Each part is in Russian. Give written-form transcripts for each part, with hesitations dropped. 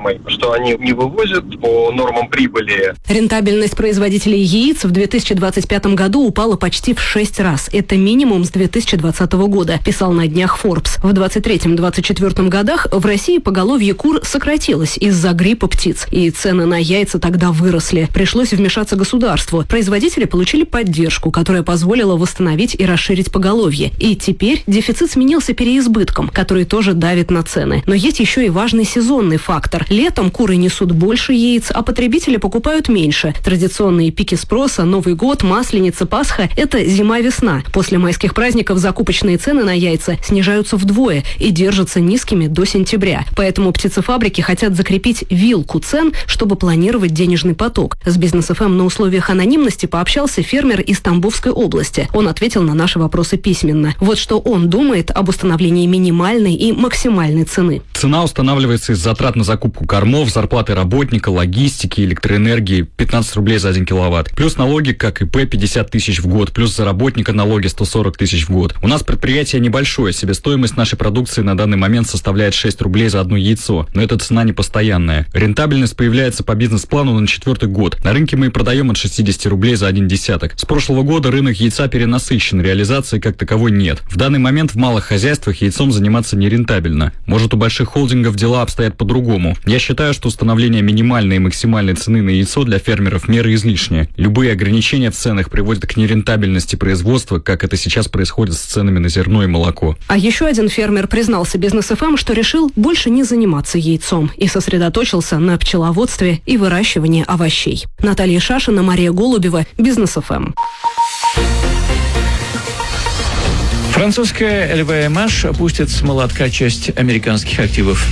фермой, что они не вывозят по нормам прибыли. Рентабельность производителей яиц в 2025 году упала почти в 6 раз. Это минимум с 2020 года, писал на днях Forbes. В 2023-2024 годах в России поголовье кур сократилось из-за гриппа птиц. И цены на яйца тогда выросли. Пришлось вмешаться государству. Производители получили поддержку, которая позволила восстановить и расширить поголовье. И теперь дефицит сменился переизбытком, который тоже давит на цены. Но есть еще и важный сезонный фактор. Летом куры несут больше яиц, а потребители покупают меньше. Традиционные пики спроса, Новый год, Масленица, Пасха – это зима-весна. После майских праздников закупочные цены на яйца снижаются вдвое и держатся низкими до сентября. Поэтому птицефабрики хотят закрепить вилку цен, чтобы планировать денежный поток. С Бизнес ФМ на условиях анонимности пообщался фермер из Тамбовской области. Он ответил на наши вопросы письменно. Вот что он думает об установлении минимальной и максимальной цены. Цена устанавливается из затрат на закупку кормов, зарплаты работника, логистики, электроэнергии, 15 рублей за 1 киловатт. Плюс налоги, как ИП, 50 тысяч в год, плюс за работника налоги 140 тысяч в год. У нас предприятие небольшое, себестоимость нашей продукции на данный момент составляет 6 рублей за одно яйцо, но эта цена не постоянная. Рентабельность появляется по бизнес-плану на 4-й год. На рынке мы продаем от 60 рублей за 1 десяток. С прошлого года рынок яйца перенасыщен, реализации как таковой нет. В данный момент в малых хозяйствах яйцом заниматься нерентабельно. Может, у больших холдингов дела обстоят по-другому. Я считаю, что установление минимальной и максимальной цены на яйцо для фермеров меры излишние. Любые ограничения в ценах приводят к нерентабельности производства, как это сейчас происходит с ценами на зерно и молоко. А еще один фермер признался Бизнес ФМ, что решил больше не заниматься яйцом и сосредоточился на пчеловодстве и выращивании овощей. Наталья Шашина, Мария Голубева, Бизнес ФМ. Французская LVMH опустит с молотка часть американских активов.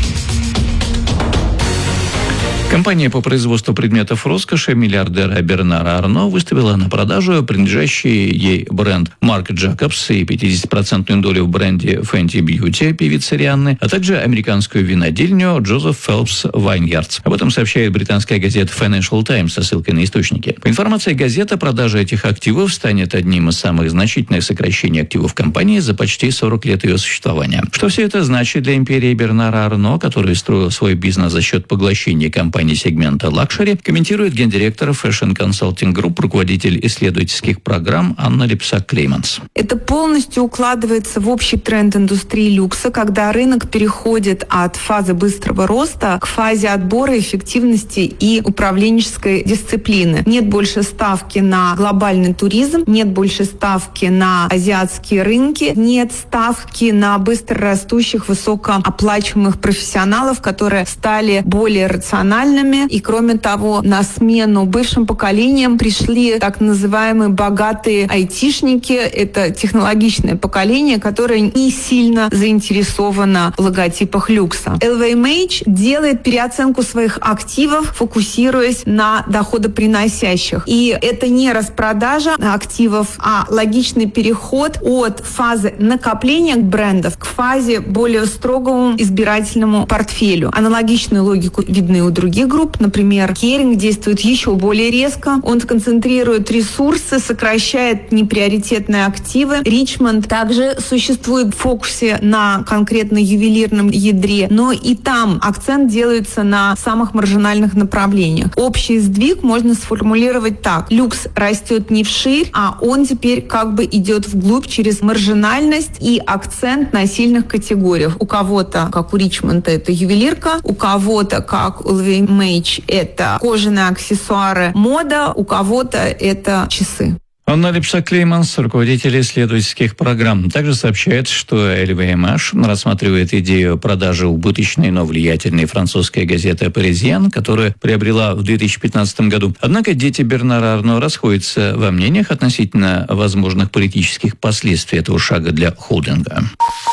Компания по производству предметов роскоши миллиардера Бернара Арно выставила на продажу принадлежащий ей бренд Марк Джакобс и 50% долю в бренде Fenty Beauty певицы Рианны, а также американскую винодельню Joseph Phelps Vineyards. Об этом сообщает британская газета Financial Times со ссылкой на источники. По информации газеты, продажа этих активов станет одним из самых значительных сокращений активов компании за почти 40 лет ее существования. Что все это значит для империи Бернара Арно, который строил свой бизнес за счет поглощения компании сегмента лакшери, комментирует гендиректор Fashion Consulting Group, руководитель исследовательских программ Анна Липсак-Клейманс. Это полностью укладывается в общий тренд индустрии люкса, когда рынок переходит от фазы быстрого роста к фазе отбора, эффективности и управленческой дисциплины. Нет больше ставки на глобальный туризм, нет больше ставки на азиатские рынки, нет ставки на быстро растущих, высокооплачиваемых профессионалов, которые стали более рациональными. И, кроме того, на смену бывшим поколениям пришли так называемые богатые айтишники. Это технологичное поколение, которое не сильно заинтересовано в логотипах люкса. LVMH делает переоценку своих активов, фокусируясь на доходоприносящих. И это не распродажа активов, а логичный переход от фазы накопления брендов к фазе более строгому избирательному портфелю. Аналогичную логику видны у других групп. Например, Керинг действует еще более резко. Он концентрирует ресурсы, сокращает неприоритетные активы. Ричмонд также существует в фокусе на конкретно ювелирном ядре, но и там акцент делается на самых маржинальных направлениях. Общий сдвиг можно сформулировать так. Люкс растет не вширь, а он теперь как бы идет вглубь через маржинальность и акцент на сильных категориях. У кого-то, как у Ричмонда, это ювелирка, у кого-то, как у LVMH, это кожаные аксессуары, мода, у кого-то это часы. Анна Липсак-Клейманс, руководитель исследовательских программ, также сообщает, что LVMH рассматривает идею продажи убыточной, но влиятельной французской газеты «Паризьен», которую приобрела в 2015 году. Однако дети Бернара Арно расходятся во мнениях относительно возможных политических последствий этого шага для холдинга.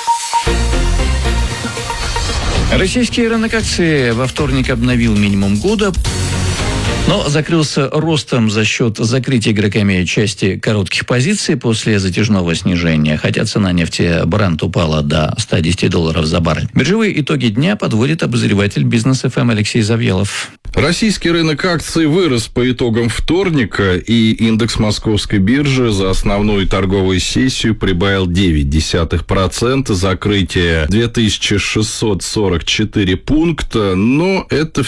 Российский рынок акций во вторник обновил минимум года, но закрылся ростом за счет закрытия игроками части коротких позиций после затяжного снижения, хотя цена нефти Brent упала до $110 за баррель. Биржевые итоги дня подводит обозреватель Бизнес ФМ Алексей Завьялов. Российский рынок акций вырос по итогам вторника, и индекс Московской биржи за основную торговую сессию прибавил 0,9%, закрытие 2644 пункта, но это